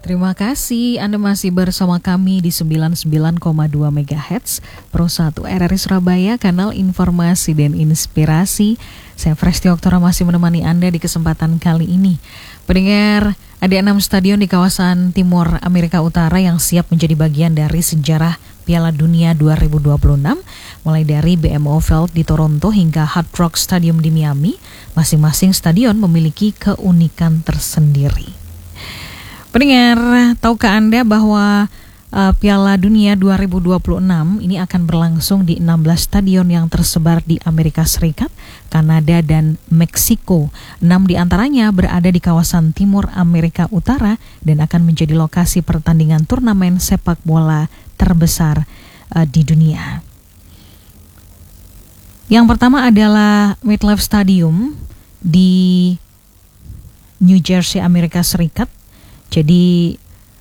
Terima kasih Anda masih bersama kami di 99,2 MHz Pro 1 RRI Surabaya, kanal informasi dan inspirasi. Saya Fresti Oktora masih menemani Anda di kesempatan kali ini. Pendengar, ada 6 stadion di kawasan timur Amerika Utara yang siap menjadi bagian dari sejarah Piala Dunia 2026, mulai dari BMO Field di Toronto hingga Hard Rock Stadium di Miami. Masing-masing stadion memiliki keunikan tersendiri. Pendengar, tahukah Anda bahwa Piala Dunia 2026 ini akan berlangsung di 16 stadion yang tersebar di Amerika Serikat, Kanada, dan Meksiko. 6 di antaranya berada di kawasan timur Amerika Utara dan akan menjadi lokasi pertandingan turnamen sepak bola terbesar di dunia. Yang pertama adalah MetLife Stadium di New Jersey, Amerika Serikat. Jadi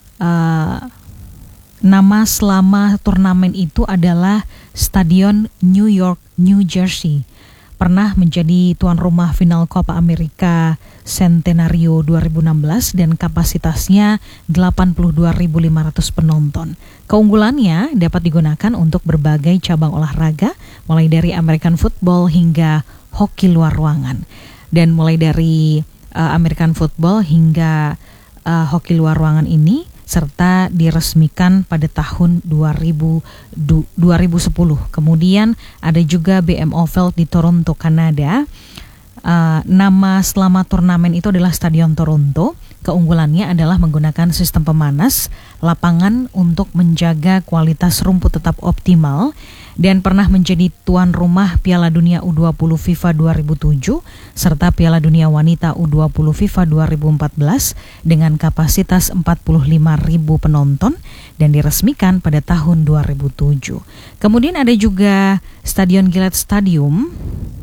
nama selama turnamen itu adalah Stadion New York, New Jersey. Pernah menjadi tuan rumah final Copa America Centenario 2016 dan kapasitasnya 82.500 penonton. Keunggulannya dapat digunakan untuk berbagai cabang olahraga, mulai dari American football hingga hoki luar ruangan. Dan mulai dari American football hingga hoki luar ruangan ini serta diresmikan pada tahun 2010. Kemudian ada juga BMO Field di Toronto, Kanada. Nama selama turnamen itu adalah Stadion Toronto. Keunggulannya adalah menggunakan sistem pemanas lapangan untuk menjaga kualitas rumput tetap optimal, dan pernah menjadi tuan rumah Piala Dunia U20 FIFA 2007 serta Piala Dunia Wanita U20 FIFA 2014 dengan kapasitas 45.000 penonton dan diresmikan pada tahun 2007. Kemudian ada juga Stadion Gillette Stadium.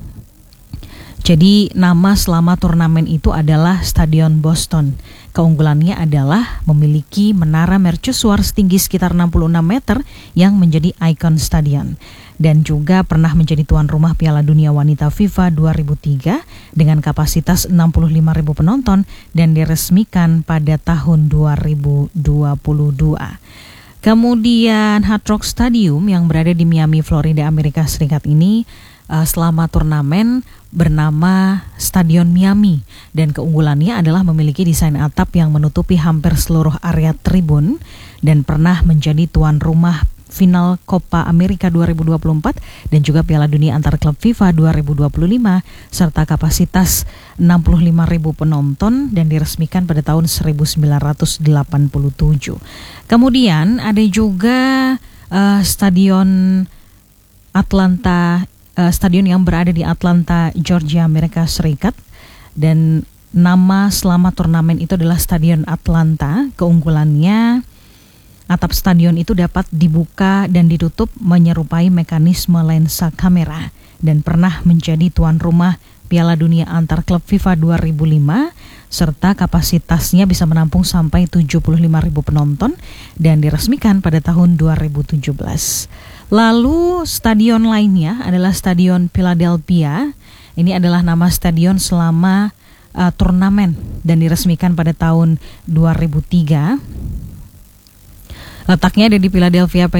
Jadi nama selama turnamen itu adalah Stadion Boston. Keunggulannya adalah memiliki menara mercusuar setinggi sekitar 66 meter yang menjadi ikon stadion. Dan juga pernah menjadi tuan rumah Piala Dunia Wanita FIFA 2003 dengan kapasitas 65.000 penonton dan diresmikan pada tahun 2022. Kemudian Hard Rock Stadium yang berada di Miami, Florida, Amerika Serikat ini selama turnamen bernama Stadion Miami, dan keunggulannya adalah memiliki desain atap yang menutupi hampir seluruh area tribun dan pernah menjadi tuan rumah final Copa America 2024 dan juga Piala Dunia antar klub FIFA 2025 serta kapasitas 65.000 penonton dan diresmikan pada tahun 1987. Kemudian ada juga Stadion Atlanta, stadion yang berada di Atlanta, Georgia, Amerika Serikat, dan nama selama turnamen itu adalah Stadion Atlanta. Keunggulannya, atap stadion itu dapat dibuka dan ditutup menyerupai mekanisme lensa kamera dan pernah menjadi tuan rumah Piala Dunia antar klub FIFA 2005 serta kapasitasnya bisa menampung sampai 75.000 penonton dan diresmikan pada tahun 2017. Lalu stadion lainnya adalah Stadion Philadelphia. Ini adalah nama stadion selama turnamen dan diresmikan pada tahun 2003. Letaknya ada di Philadelphia,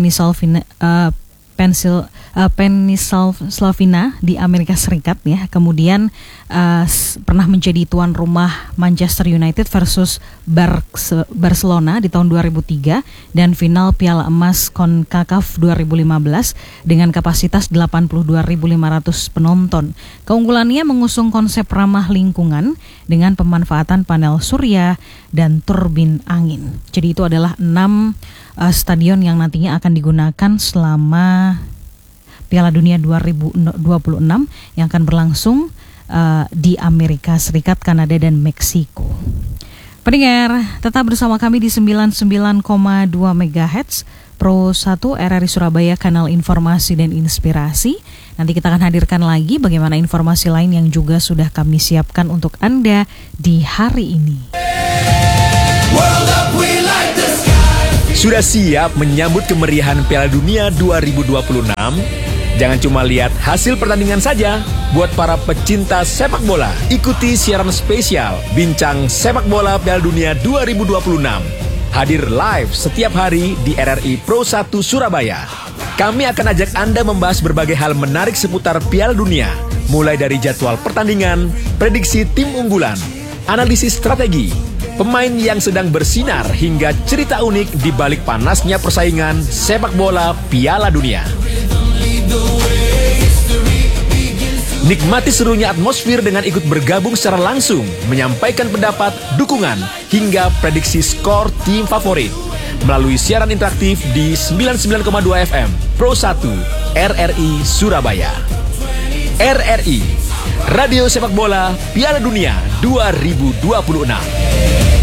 Pennsylvania di Amerika Serikat ya. Kemudian pernah menjadi tuan rumah Manchester United versus Barcelona di tahun 2003 dan final Piala Emas CONCACAF 2015 dengan kapasitas 82.500 penonton. Keunggulannya mengusung konsep ramah lingkungan dengan pemanfaatan panel surya dan turbin angin. Jadi itu adalah 6 stadion yang nantinya akan digunakan selama Piala Dunia 2026 yang akan berlangsung di Amerika Serikat, Kanada, dan Meksiko. Pendengar, tetap bersama kami di 99,2 MHz Pro 1 RRI Surabaya, kanal informasi dan inspirasi. Nanti kita akan hadirkan lagi bagaimana informasi lain yang juga sudah kami siapkan untuk Anda di hari ini. Sudah siap menyambut kemeriahan Piala Dunia 2026? Jangan cuma lihat hasil pertandingan saja. Buat para pecinta sepak bola, ikuti siaran spesial Bincang Sepak Bola Piala Dunia 2026 hadir live setiap hari di RRI Pro 1 Surabaya. Kami akan ajak Anda membahas berbagai hal menarik seputar Piala Dunia, mulai dari jadwal pertandingan, prediksi tim unggulan, analisis strategi, pemain yang sedang bersinar, hingga cerita unik di balik panasnya persaingan sepak bola Piala Dunia. Nikmati serunya atmosfer dengan ikut bergabung secara langsung, menyampaikan pendapat, dukungan, hingga prediksi skor tim favorit melalui siaran interaktif di 99,2 FM Pro 1 RRI Surabaya. RRI, Radio Sepak Bola Piala Dunia 2026.